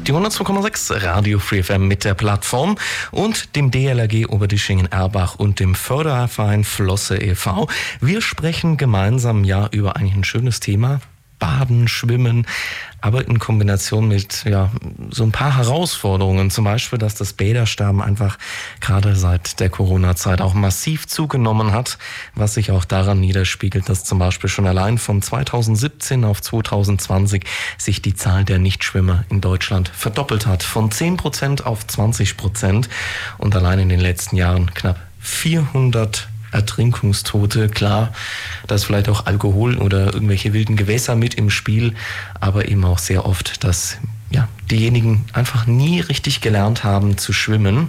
Die 102,6 Radio Free FM mit der Plattform und dem DLRG Oberdischingen-Erbach und dem Förderverein Flosse e.V. Wir sprechen gemeinsam über eigentlich ein schönes Thema. Baden, Schwimmen, aber in Kombination mit so ein paar Herausforderungen. Zum Beispiel, dass das Bädersterben einfach gerade seit der Corona-Zeit auch massiv zugenommen hat, was sich auch daran niederspiegelt, dass zum Beispiel schon allein von 2017 auf 2020 sich die Zahl der Nichtschwimmer in Deutschland verdoppelt hat. Von 10% auf 20% und allein in den letzten Jahren knapp 400 Ertrinkungstote. Klar, da ist vielleicht auch Alkohol oder irgendwelche wilden Gewässer mit im Spiel, aber eben auch sehr oft, dass diejenigen einfach nie richtig gelernt haben zu schwimmen.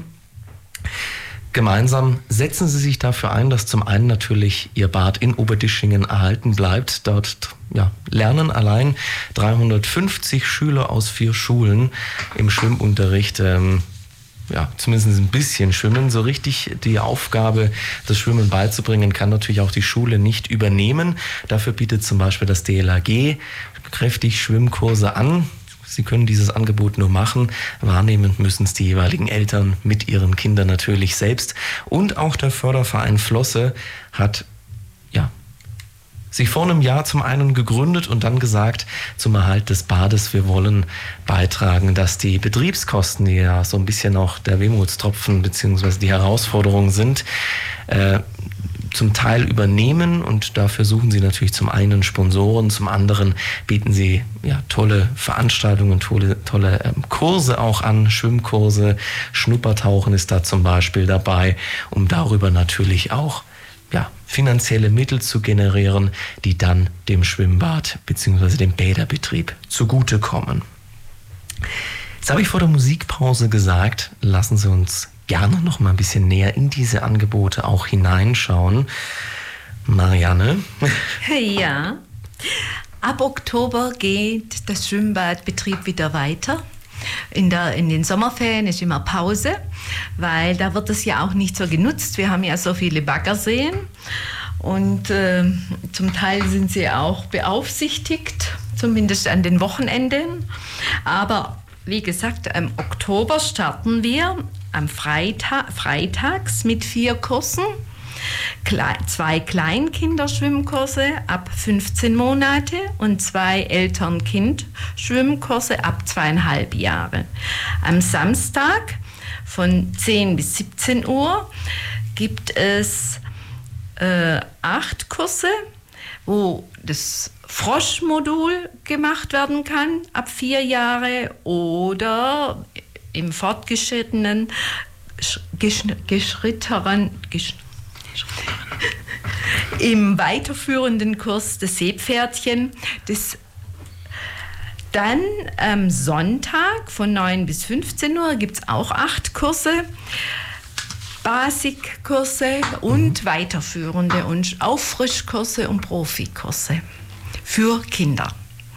Gemeinsam setzen sie sich dafür ein, dass zum einen natürlich ihr Bad in Oberdischingen erhalten bleibt. Dort lernen allein 350 Schüler aus 4 Schulen im Schwimmunterricht zumindest ein bisschen schwimmen. So richtig die Aufgabe, das Schwimmen beizubringen, kann natürlich auch die Schule nicht übernehmen. Dafür bietet zum Beispiel das DLRG kräftig Schwimmkurse an. Sie können dieses Angebot nur machen. Wahrnehmen müssen es die jeweiligen Eltern mit ihren Kindern natürlich selbst. Und auch der Förderverein Flosse hat sich vor einem Jahr zum einen gegründet und dann gesagt, zum Erhalt des Bades, wir wollen beitragen, dass die Betriebskosten, die ja so ein bisschen auch der Wehmutstropfen bzw. die Herausforderungen sind, zum Teil übernehmen, und dafür suchen sie natürlich zum einen Sponsoren, zum anderen bieten sie tolle Veranstaltungen, tolle Kurse auch an, Schwimmkurse, Schnuppertauchen ist da zum Beispiel dabei, um darüber natürlich auch finanzielle Mittel zu generieren, die dann dem Schwimmbad bzw. dem Bäderbetrieb zugutekommen. Jetzt habe ich vor der Musikpause gesagt, lassen Sie uns gerne noch mal ein bisschen näher in diese Angebote auch hineinschauen. Marianne? Ja, ab Oktober geht das Schwimmbadbetrieb wieder weiter. In den Sommerferien ist immer Pause, weil da wird es ja auch nicht so genutzt. Wir haben ja so viele Baggerseen und zum Teil sind sie auch beaufsichtigt, zumindest an den Wochenenden. Aber wie gesagt, im Oktober starten wir am freitags mit 4 Kursen. 2 Kleinkinderschwimmkurse ab 15 Monate und 2 Eltern-Kind-Schwimmkurse ab 2,5 Jahre. Am Samstag von 10 bis 17 Uhr gibt es 8 Kurse, wo das Froschmodul gemacht werden kann ab 4 Jahre oder im fortgeschrittenen im weiterführenden Kurs das Seepferdchen. Dann am Sonntag von 9 bis 15 Uhr gibt es auch 8 Kurse, Basiskurse und weiterführende und Auffrischkurse und Profikurse für Kinder.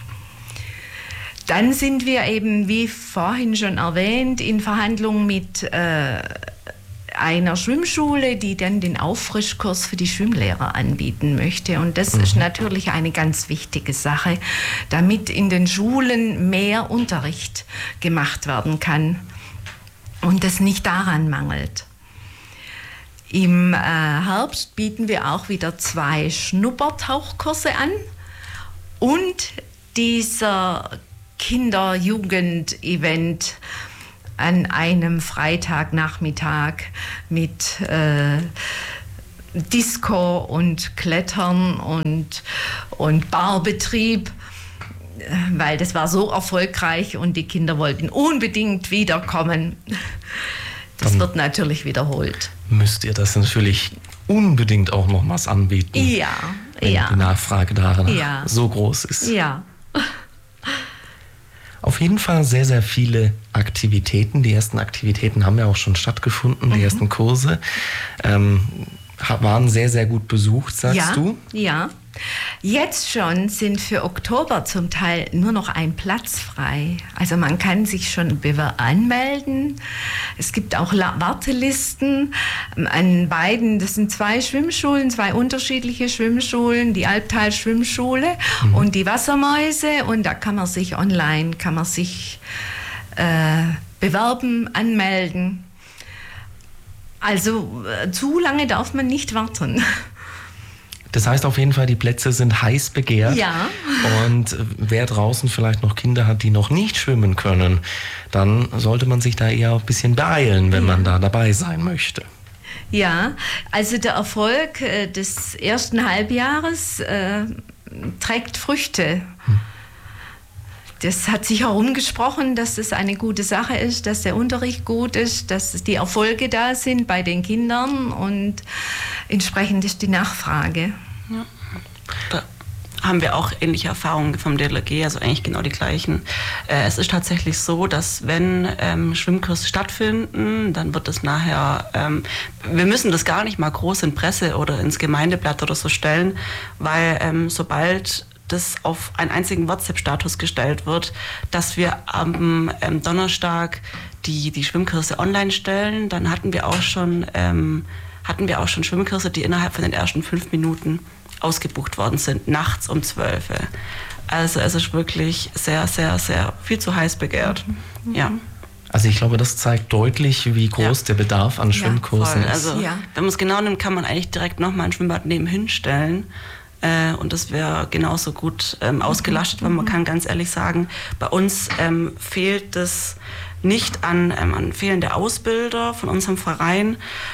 Dann sind wir eben, wie vorhin schon erwähnt, in Verhandlungen mit einer Schwimmschule, die dann den Auffrischkurs für die Schwimmlehrer anbieten möchte. Und das ist natürlich eine ganz wichtige Sache, damit in den Schulen mehr Unterricht gemacht werden kann und es nicht daran mangelt. Im Herbst bieten wir auch wieder 2 Schnuppertauchkurse an und dieser Kinder-Jugend-Event an einem Freitagnachmittag mit Disco und Klettern und Barbetrieb, weil das war so erfolgreich und die Kinder wollten unbedingt wiederkommen. Das wird natürlich wiederholt. Müsst ihr das natürlich unbedingt auch nochmals anbieten? Ja. Wenn die Nachfrage danach so groß ist. Ja. Auf jeden Fall sehr, sehr viele Aktivitäten. Die ersten Aktivitäten haben ja auch schon stattgefunden, die ersten Kurse. Waren sehr, sehr gut besucht, sagst du? Ja. Jetzt schon sind für Oktober zum Teil nur noch ein Platz frei. Also man kann sich schon anmelden. Es gibt auch Wartelisten an beiden. Das sind 2 Schwimmschulen, 2 unterschiedliche Schwimmschulen. Die Albtal-Schwimmschule und die Wassermäuse. Und da kann man sich online bewerben, anmelden. Also zu lange darf man nicht warten. Das heißt auf jeden Fall, die Plätze sind heiß begehrt. Ja. Und wer draußen vielleicht noch Kinder hat, die noch nicht schwimmen können, dann sollte man sich da eher ein bisschen beeilen, wenn man da dabei sein möchte. Ja, also der Erfolg des ersten Halbjahres trägt Früchte. Das hat sich herumgesprochen, dass es eine gute Sache ist, dass der Unterricht gut ist, dass die Erfolge da sind bei den Kindern und entsprechend ist die Nachfrage. Ja. Da haben wir auch ähnliche Erfahrungen vom DLRG, also eigentlich genau die gleichen. Es ist tatsächlich so, dass wenn Schwimmkurse stattfinden, dann wird es nachher, wir müssen das gar nicht mal groß in Presse oder ins Gemeindeblatt oder so stellen, weil sobald das auf einen einzigen WhatsApp-Status gestellt wird, dass wir am Donnerstag die Schwimmkurse online stellen, dann hatten wir auch schon Schwimmkurse, die innerhalb von den ersten 5 Minuten ausgebucht worden sind, nachts um 12. Also es ist wirklich sehr, sehr, sehr viel zu heiß begehrt. Ja. Also ich glaube, das zeigt deutlich, wie groß der Bedarf an Schwimmkursen ist. Also wenn man es genau nimmt, kann man eigentlich direkt nochmal ein Schwimmbad nebenhin stellen. Und das wäre genauso gut ausgelastet, weil man kann ganz ehrlich sagen, bei uns fehlt es nicht an fehlende Ausbilder von unserem Verein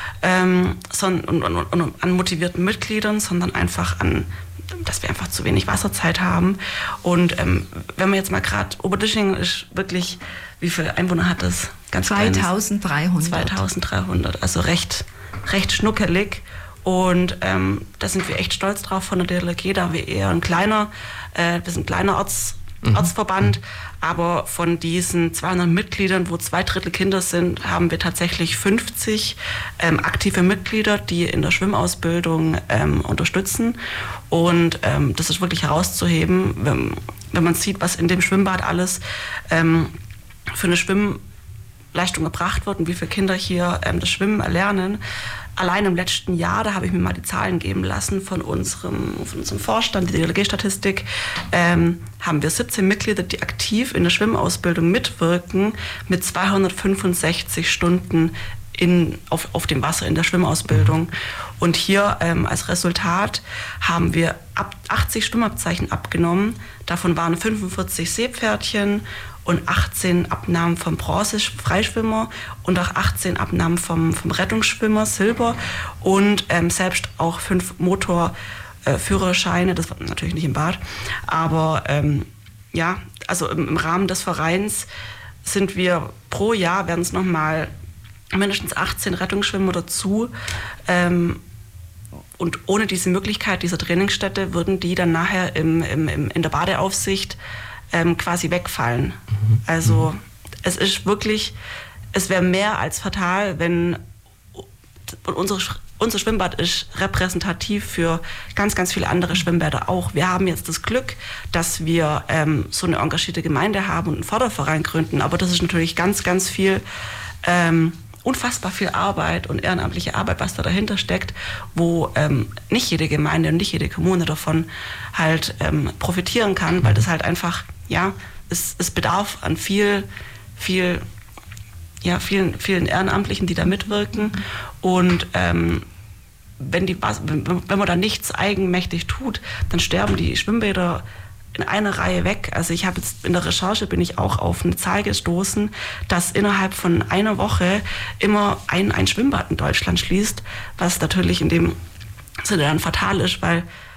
und an motivierten Mitgliedern, sondern einfach dass wir einfach zu wenig Wasserzeit haben. Und wenn man jetzt mal gerade, Oberdischingen ist wirklich, wie viele Einwohner hat das? Ganz 2300. 2300, also recht schnuckelig. Und da sind wir echt stolz drauf von der DLRG, da wir eher wir sind ein kleiner Ortsverband, aber von diesen 200 Mitgliedern, wo 2/3 Kinder sind, haben wir tatsächlich 50 aktive Mitglieder, die in der Schwimmausbildung unterstützen. Und das ist wirklich herauszuheben, wenn man sieht, was in dem Schwimmbad alles für eine Schwimmleistung erbracht wird und wie viele Kinder hier das Schwimmen erlernen. Allein im letzten Jahr, da habe ich mir mal die Zahlen geben lassen von unserem Vorstand, die DLRG-Statistik, haben wir 17 Mitglieder, die aktiv in der Schwimmausbildung mitwirken, mit 265 Stunden auf dem Wasser in der Schwimmausbildung. Und hier als Resultat haben wir 80 Schwimmabzeichen abgenommen. Davon waren 45 Seepferdchen und 18 Abnahmen vom Bronze-Freischwimmer und auch 18 Abnahmen vom Rettungsschwimmer Silber und selbst auch 5 Motorführerscheine, das war natürlich nicht im Bad, aber also im Rahmen des Vereins sind wir pro Jahr, werden es nochmal mindestens 18 Rettungsschwimmer dazu. Und ohne diese Möglichkeit dieser Trainingsstätte würden die dann nachher in der Badeaufsicht quasi wegfallen. Also es ist wirklich, es wäre mehr als fatal, wenn unser Schwimmbad ist repräsentativ für ganz, ganz viele andere Schwimmbäder auch. Wir haben jetzt das Glück, dass wir so eine engagierte Gemeinde haben und einen Förderverein gründen, aber das ist natürlich ganz, ganz viel unfassbar viel Arbeit und ehrenamtliche Arbeit, was da dahinter steckt, wo nicht jede Gemeinde und nicht jede Kommune davon halt profitieren kann, weil das halt einfach, es bedarf an vielen Ehrenamtlichen, die da mitwirken. Und wenn man da nichts eigenmächtig tut, dann sterben die Schwimmbäder in einer Reihe weg. Also ich habe jetzt in der Recherche bin ich auch auf eine Zahl gestoßen, dass innerhalb von einer Woche immer ein Schwimmbad in Deutschland schließt, was natürlich in dem Sinne dann fatal ist, weil